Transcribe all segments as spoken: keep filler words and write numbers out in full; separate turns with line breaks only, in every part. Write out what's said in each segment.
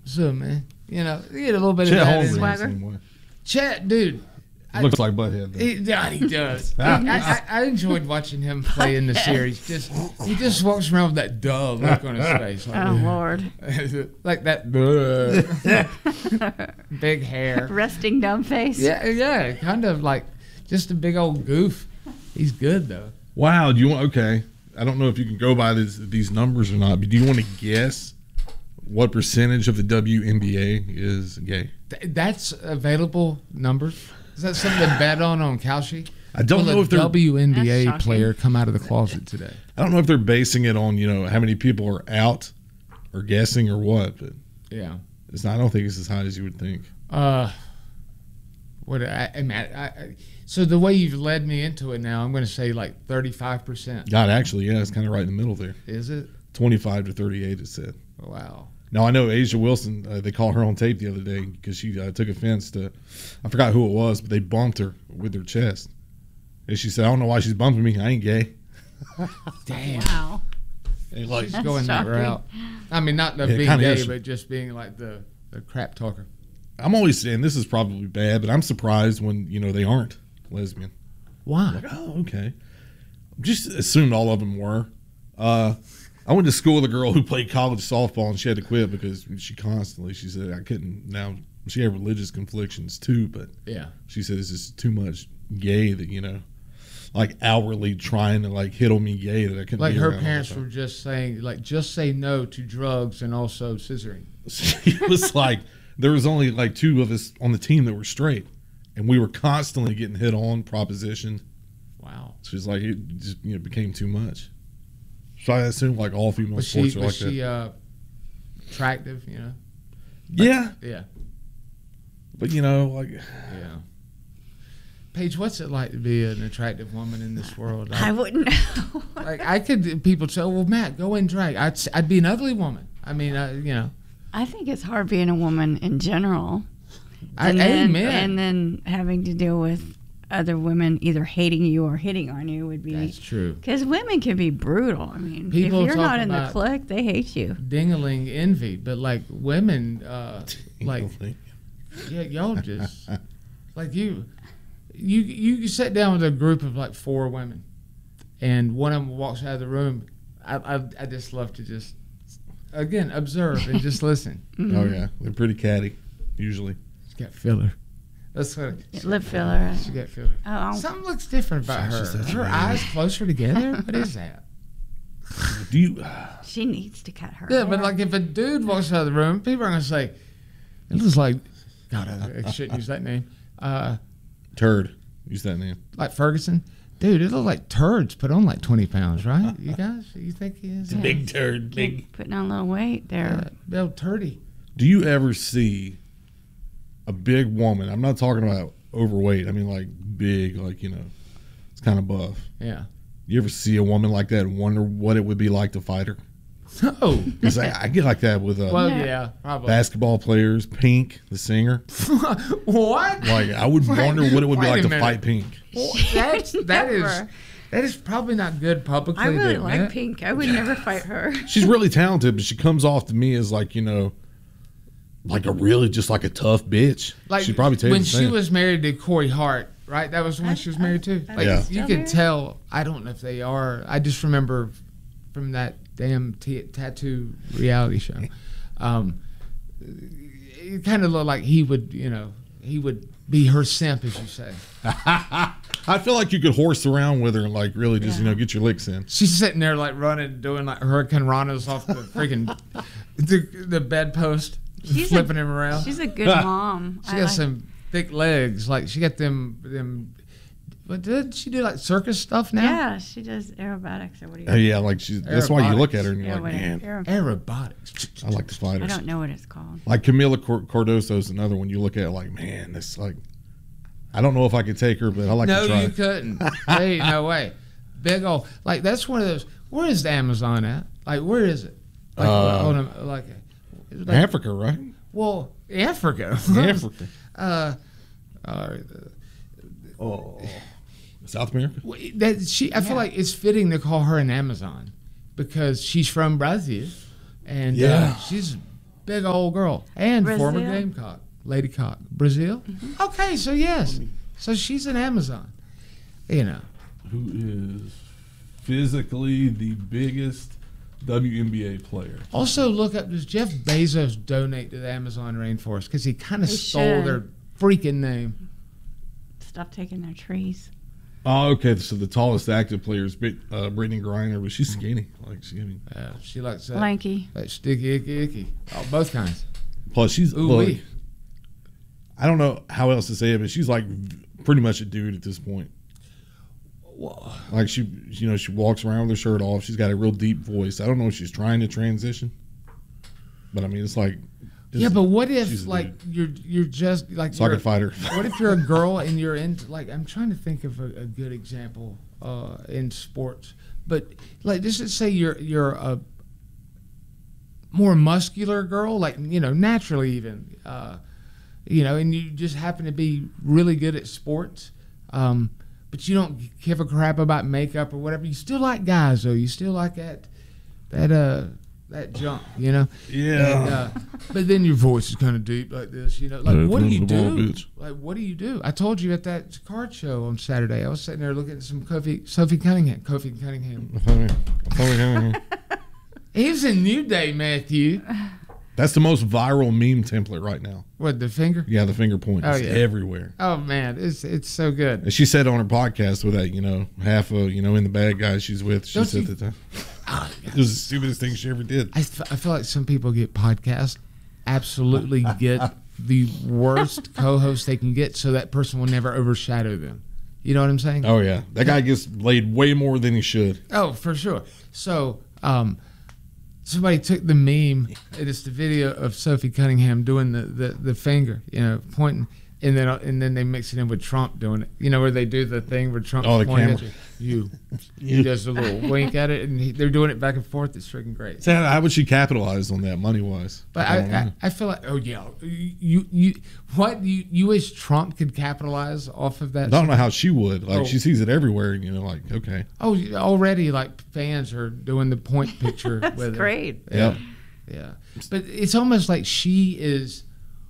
So man, you know, you get a little bit
Chet
of that
Holmgren
in there.
Swagger.
Chet, dude.
He looks like Butthead.
He, yeah, he does. I, I, I enjoyed watching him play in the series. Just he just walks around with that dull look on his face. Like,
oh Lord!
Like that big hair,
resting dumb face.
Yeah, yeah, kind of like just a big old goof. He's good though.
Wow. Do you want? Okay. I don't know if you can go by this, these numbers or not, but do you want to guess what percentage of the W N B A is gay?
Th- that's available numbers. Is that something to bet on on Kalshi?
I don't
Will
know
a
if they're
W N B A player come out of the closet today.
I don't know if they're basing it on, you know, how many people are out or guessing or what, but
yeah,
it's not, I don't think it's as high as you would think.
Uh, what I, I mean, I, I, so the way you've led me into it now, I'm going to say like thirty-five percent.
God, actually, yeah, it's kind of right in the middle there.
Is it?
twenty-five to thirty-eight, it said.
Wow.
Now, I know Asia Wilson, uh, they called her on tape the other day because she uh, took offense to, I forgot who it was, but they bumped her with her chest. And she said, I don't know why she's bumping me. I ain't gay.
Damn.
Wow.
And like, she's going that route. I mean, not the
Yeah,
being
kinda
gay,
is.
but just being like the, the crap talker.
I'm always saying this is probably bad, but I'm surprised when, you know, they aren't lesbian.
Why?
Like, oh, okay. Just assumed all of them were. Uh, I went to school with a girl who played college softball, and she had to quit because she constantly, she said, I couldn't, now, she had religious conflictions too, but
yeah,
she said it's just too much gay that, you know, like outwardly trying to like hit on me gay that I couldn't
like
be
her
around all
parents
the time.
were just saying, like, just say no to drugs and also scissoring.
It was like, there was only like two of us on the team that were straight, and we were constantly getting hit on, propositioned.
Wow.
She's like, it just, you know, became too much. So I assume like all female
Was
sports
she,
are
was
like
she
that.
uh, attractive, you know?
Yeah.
Yeah.
But, you know, like.
Yeah. Paige, what's it like to be an attractive woman in this world? Like,
I wouldn't know.
like I could, people say, well, Matt, go and drag. I'd, I'd be an ugly woman. I mean, uh, you know.
I think it's hard being a woman in general.
I,
And then,
amen.
and then having to deal with other women either hating you or hitting on you would be.
That's true.
Because women can be brutal. I mean,
People
if you're
talk
not in the
about
clique, they hate you.
Dingling envy, but like women, uh, like, yeah, y'all just, like you, you, you sit down with a group of like four women, and one of them walks out of the room. I, I, I just love to just, again, observe and just listen.
Mm-hmm.
Oh, yeah. They're pretty catty, usually.
She's got filler. That's what.
Lip filler.
She got filler.
Oh.
Something looks different about her.
Just- that's
Her
weird.
eyes closer together. What is that?
Do you.
She needs to cut her
Yeah,
hair.
but like if a dude walks out of the room, people are gonna say, "It looks like." God, I, I shouldn't use that name. Uh,
Turd. Use that name.
like Ferguson, dude. It looks like turds put on like twenty pounds, right? You guys, you think he is?
Big turd. Big.
Putting on a little weight there.
Yeah, Bill Turdy.
Do you ever see a big woman? I'm not talking about overweight. I mean, like big, like, you know, it's kind of buff.
Yeah.
You ever see a woman like that and wonder what it would be like to fight her?
No.
Because I, I get like that with uh,
Well, yeah, probably.
basketball players. Pink, the singer.
What?
Like, I would wonder what it would be
Wait
like
a
to
minute.
fight Pink.
Well, that's that is
Never.
that is probably not good publicly.
I really
to
like
admit.
Pink. I would never fight her.
She's really talented, but she comes off to me as like, you know, like a really just like a tough bitch.
Like
She'd probably tell you
when
the
she
same.
was married to Corey Hart, right? That was when
I-
she was married to.
I-
Like
Yeah.
you
Still
could
married?
tell. I don't know if they are. I just remember from that damn t- tattoo reality show. Um, it kind of looked like he would, you know, he would be her simp, as you say.
I feel like you could horse around with her and like really just, you know, get your licks in.
She's sitting there like running, doing like Hurricane Ranas off the freaking the, the bedpost,
She's
flipping
a,
him around.
She's a good mom.
She
I
got
like-
some thick legs. Like she got them them. But did she do like circus stuff now?
Yeah, she does aerobatics or what do you
Uh, yeah, like she's, that's why you look at her and you're
Yeah,
like,
what-
man,
aer-
Aerobotics.
I like the
I
fighters.
don't know what it's called.
Like Camila Cor- Cardoso is another one you look at like, man, this like, I don't know if I could take her, but I like
No,
to try.
you couldn't. Hey, no way. Big old like that's one of those. Where is the Amazon at? Like where is it? Like
Uh,
on a, like, a, like
Africa, right?
Well, Africa.
Africa.
uh, uh,
Oh, South America.
that she. I feel
Yeah.
like it's fitting to call her an Amazon because she's from Brazil, and uh,
Yeah.
she's big old girl, and
Brazil.
former Gamecock, Lady Cock, Brazil.
Mm-hmm.
Okay, so yes, so she's an Amazon. You know,
Who is physically the biggest W N B A player?
also look up, does Jeff Bezos donate to the Amazon rainforest? Because he kind of
He
stole
should.
their freaking name.
Stop taking their trees.
Oh, okay. So the tallest active player is Brit- uh, Brittany Griner, but she's skinny. Like she, I mean,
Uh, she likes that,
Lanky.
that sticky, icky, icky. Oh, both kinds.
plus she's
Ooh,
look,
wee.
I don't know how else to say it, but she's like v- pretty much a dude at this point.
Whoa.
Like she, you know, she walks around with her shirt off. She's got a real deep voice. I don't know if she's trying to transition, but I mean, it's like, it's,
Yeah, but what
she's
if
a
like you're you're just like
soccer
you're-
fighter.
What if you're a girl and you're into like I'm trying to think of a, a good example uh, in sports, but like just say you're you're a more muscular girl, like you know naturally even, uh, you know, and you just happen to be really good at sports, um, but you don't give a crap about makeup or whatever. You still like guys though. You still like that that uh that junk, you know.
Yeah.
And, uh, but then your voice is kind of deep like this, you know. Like,
Yeah,
what do you
the ball,
do?
bitch.
Like, what do you do? I told you at that card show on Saturday. I was sitting there looking at some Kofi, Sophie Cunningham. Kofi Cunningham. He was in New Day, Matthew.
That's the most viral meme template right now.
What, the finger?
Yeah, the finger point.
Oh,
It's
yeah.
everywhere.
Oh man, it's it's so good.
And she said on her podcast with that, you know, half of, you know, in the bad guys she's with, she
Don't
said
you-
that the, it was the stupidest thing she ever did.
I, f- I feel like some people get podcasts, absolutely get the worst co-host they can get, so that person will never overshadow them. You know what I'm saying?
Oh, yeah. That guy gets laid way more than he should.
Oh, for sure. So, um, somebody took the meme, and it's the video of Sophie Cunningham doing the, the, the finger, you know, pointing, and then and then they mix it in with Trump doing it. You know, where they do the thing where Trump
Oh, the
pointing
camera.
at you. You. He does a little wink at it, and he, they're doing it back and forth. It's freaking great.
So how would she capitalize on that money wise?
But I, I, I feel like, oh yeah, you you what you you wish Trump could capitalize off of that?
I don't know how she would. Like
Oh.
she sees it everywhere, you know, like, okay.
Oh, already like fans are doing the point picture
That's
with her.
great.
Yep.
Yeah, but it's almost like she is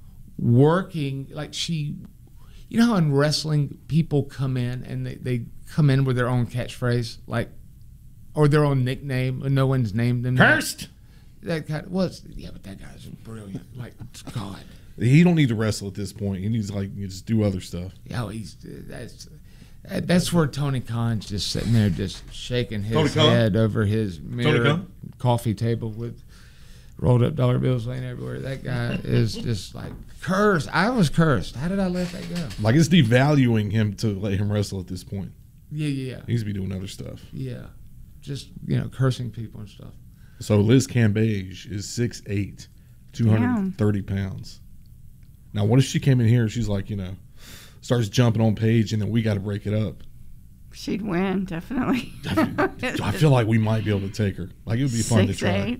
working, like she, you know how in wrestling people come in and they, they come in with their own catchphrase, like, or their own nickname, and no one's named them.
Cursed.
That kind of, well, it's, yeah, but that guy's brilliant. Like, God.
He don't need to wrestle at this point. He needs like you just do other stuff.
Yeah, he's, that's, that's where Tony Khan's just sitting there just shaking
Tony
his
Khan?
head over his mirror
Khan?
coffee table with rolled up dollar bills laying everywhere. That guy is just like cursed. I was cursed. How did I let that go?
Like it's devaluing him to let him wrestle at this point.
Yeah, yeah,
He needs to be doing other stuff.
yeah. Just, you know, cursing people and stuff.
So Liz Cambage is six eight, two hundred thirty pounds. Now, what if she came in here and she's like, you know, starts jumping on Paige and then we got to break it up?
She'd win, definitely.
I feel like we might be able to take her. Like it would be fun to
Six,
try.
eight.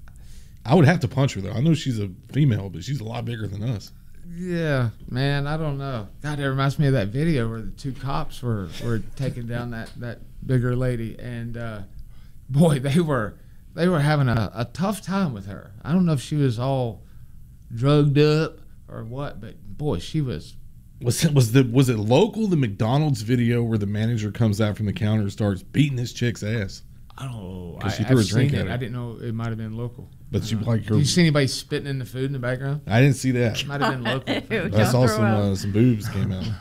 I would have to punch her though. I know she's a female, but she's a lot bigger than us.
Yeah, man, I don't know. God, it reminds me of that video where the two cops were, were taking down that, that bigger lady, and uh, boy, they were they were having a, a tough time with her. I don't know if she was all drugged up or what, but boy, she was.
Was it was the was it local the McDonald's video where the manager comes out from the counter and starts beating this chick's ass?
I don't know. I,
'Cause she threw
I've
a drink
seen
at
it.
her.
I didn't know it might have been local.
But she
Uh,
like her.
Did you see anybody spitting in the food in the background?
I didn't see that.
Might have been local.
Ew.
I
Don't
saw
throw
some
up.
uh, some boobs came out.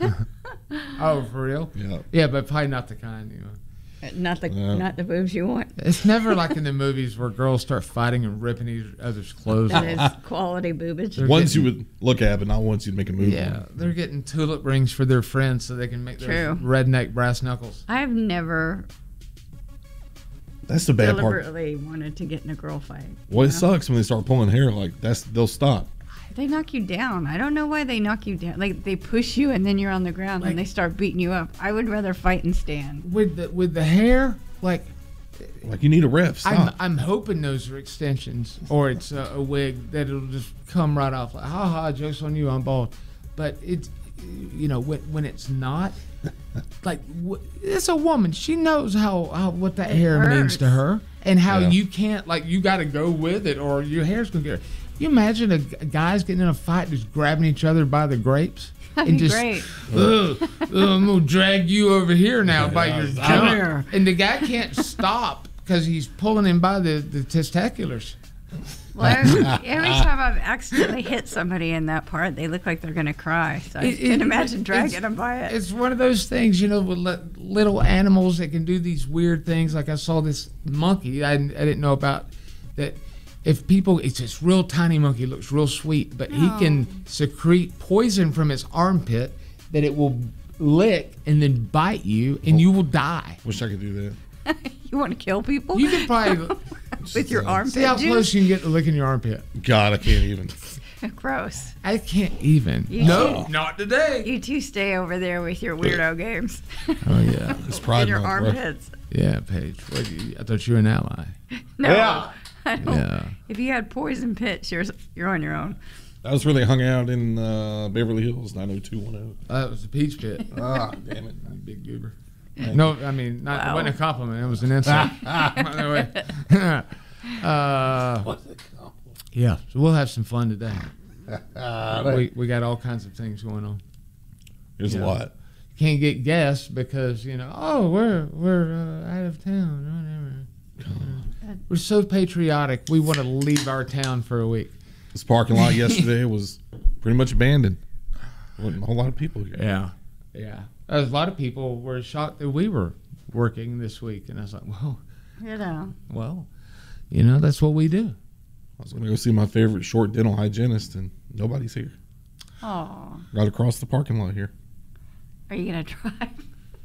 Oh, for real?
Yeah.
Yeah, but probably not the kind. You know,
Not the
Yeah.
not the boobs you want.
it's never like in the movies where girls start fighting and ripping each other's clothes
That
off.
is quality boobage.
They're
Ones you
getting-
would look at, but not ones you'd make a move
Yeah,
on.
they're getting tulip rings for their friends so they can make
True.
those redneck brass knuckles.
I've never
That's the bad part.
deliberately wanted to get in a girl fight.
Well, it
you know?
sucks when they start pulling hair. Like that's they'll stop.
They knock you down. I don't know why they knock you down. Like they push you and then you're on the ground
Like-
and they start beating you up. I would rather fight and stand.
With the with the hair, like
Like you need a rep.
I'm
Stop.
I'm hoping those are extensions or it's a, a wig that it'll just come right off. Like, ha ha, jokes on you, I'm bald. But it's, you know, when when it's not, like wh- it's a woman. She knows how, how what that hair means to
hurts.
her and how
Yeah.
you can't like you got to go with it or your hair's gonna get. you imagine a, a guys getting in a fight just grabbing each other by the grapes?
That'd
and
be
just,
great.
"Ugh, ugh, I'm gonna drag you over here now by your
Come here.
junk," and the guy can't stop because he's pulling him by the, the testiculars.
Well, every, every time I've accidentally hit somebody in that part, they look like they're going to cry. So I
It-
can
it-
imagine dragging
it's-
them by it.
It's one of those things, you know, with li- little animals that can do these weird things. Like I saw this monkey I, I didn't know about that. If people, it's this real tiny monkey, looks real sweet, but he can secrete poison from his armpit that it will lick and then bite you, and you will die.
Wish I could do that.
You want to kill people
You can probably
with your armpit
see how
juice?
close you can get to licking your armpit.
God, I can't even.
Gross.
I can't even.
You
No,
too.
not today.
You two stay over there with your weirdo games.
Oh yeah,
It's
In
Pride
your
Month, bro.
armpits.
yeah, Paige. What, you- I thought you were an ally.
No.
Yeah.
I don't.
Yeah.
If you had poison pits, you're you're on your own.
That was where they hung out in uh, Beverly Hills, nine oh two one oh.
Uh, that was the peach pit.
Ah, damn it.
You big goober. No, I mean, not,
Wow.
it wasn't a compliment. It was an insult. By the way. uh, yeah, so we'll have some fun today. We, we got all kinds of things going on.
There's
Yeah.
a lot.
Can't get guests because, you know, oh, we're we're uh, out of town. Whatever. We're so patriotic. We want to leave our town for a week.
This parking lot yesterday was pretty much abandoned. Wasn't a whole lot of people here.
Yeah, yeah. A lot of people were shocked that we were working this week, and I was like, well,
You know.
well, you know, that's what we do.
I was going to go see my favorite short dental hygienist, and nobody's here.
Oh,
Right across the parking lot here.
are you gonna drive?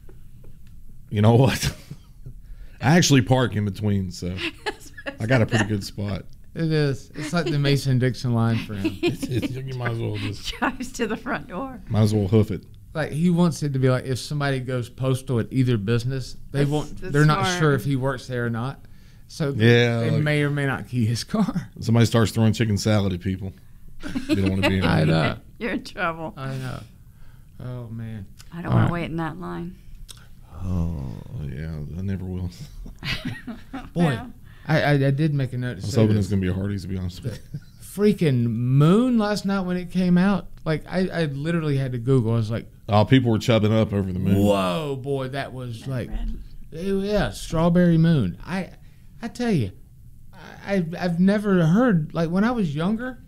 You know what? I actually park in between, so I got a pretty good spot.
It is. It's like the Mason-Dixon line for him.
It's, it's, you might as well just
Drives to the front door.
might as well hoof it.
Like he wants it to be like if somebody goes postal at either business, they
That's-
won't.
that's
They're not
smart.
sure if he works there or not. So
Yeah,
they
like-
may or may not key his car.
Somebody starts throwing chicken salad at people. You don't want to be in
I
there.
know.
You're in trouble.
I know. Oh man.
I don't
All
want
right.
to wait in that line.
Oh yeah, I never will.
Boy,
Yeah.
I, I I did make a note. To
I was
say
hoping it
this.
was gonna be a Hardee's, to be honest with you.
Freaking moon last night when it came out. Like I, I literally had to Google. I was like,
Oh, people were chubbing up over the moon.
whoa, boy, that was like,
Red.
yeah, strawberry moon. I, I tell you, I, I've I've never heard like when I was younger.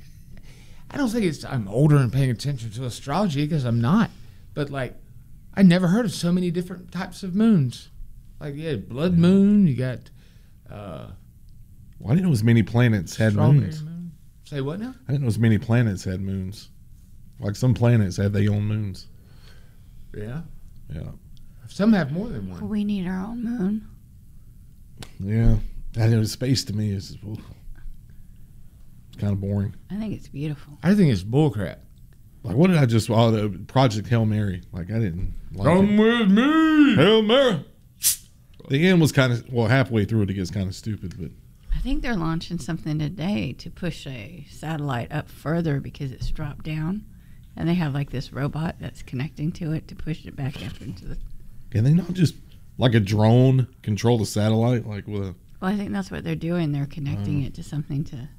I don't think it's I'm older and paying attention to astrology because I'm not, but like I never heard of so many different types of moons. Like yeah, blood moon. You got uh,
Well, I didn't know as many planets had
strawberry
moons.
moon. Say what now?
I didn't know as many planets had moons. Like some planets have their own moons.
Yeah,
Yeah.
some have more than one.
We need our own moon.
Yeah. I know space to me is oof. It's kind of boring.
I think it's beautiful.
I think it's bullcrap.
Like, what did I just? Oh, the Project Hail Mary. Like, I didn't like it.
with me.
Hail Mary. The end was kind of well halfway through it. It gets kind of stupid, but
I think they're launching something today to push a satellite up further because it's dropped down. And they have like this robot that's connecting to it to push it back up into the.
can they not just like a drone control the satellite? Like with a
Well, I think that's what they're doing. They're connecting
Oh.
it to something to.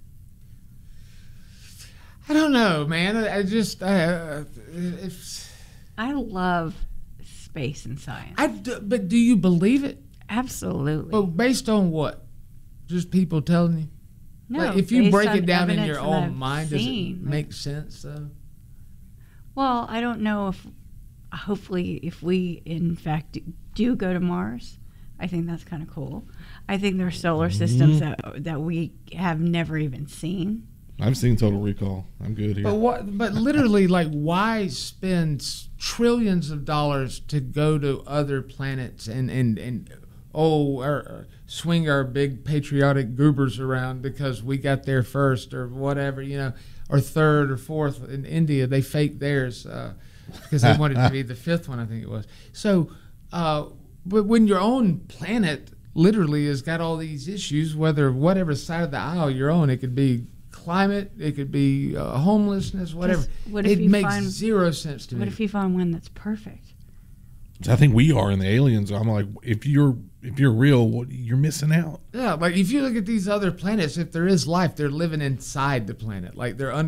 I don't know, man. I, I just, I, uh, if
I love space and science.
I, d- but do you believe it?
Absolutely.
Well, based on what? Just people telling you?
no,
Like, if you
based
break
on
it down in
evidence
your
that
own
I've
mind, does it
seen.
make sense though?
Well, I don't know if, hopefully, if we in fact do go to Mars, I think that's kind of cool. I think there are solar systems that that we have never even seen.
I've seen Total Recall. I'm good here.
But what? But literally, like, why spend s- trillions of dollars to go to other planets and and and oh, or, swing our big patriotic goobers around because we got there first or whatever, you know, or third or fourth in India? They faked theirs uh, because they wanted to be the fifth one, I think it was. So, uh, but when your own planet literally has got all these issues, whether whatever side of the aisle you're on, it could be climate, it could be uh, homelessness, whatever.
Just what if
It
you
makes
find-
zero sense to
What
me.
if you find one that's perfect?
I think we are in the aliens. I'm like, if you're if you're real, what, you're missing out.
Yeah, like if you look at these other planets, if there is life, they're living inside the planet. Like they're